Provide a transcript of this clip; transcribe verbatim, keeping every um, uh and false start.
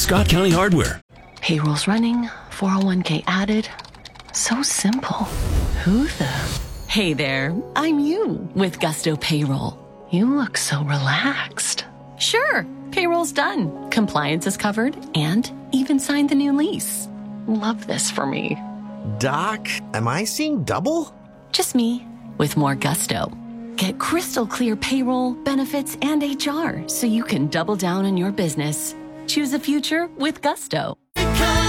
Scott County Hardware. Payroll's running, four oh one k added. So simple. Who the? Hey there, I'm you with Gusto Payroll. You look so relaxed. Sure, payroll's done. Compliance is covered and even signed the new lease. Love this for me. Doc, am I seeing double? Just me with more gusto. Get crystal clear payroll, benefits, and H R so you can double down on your business. Choose a future with Gusto. Because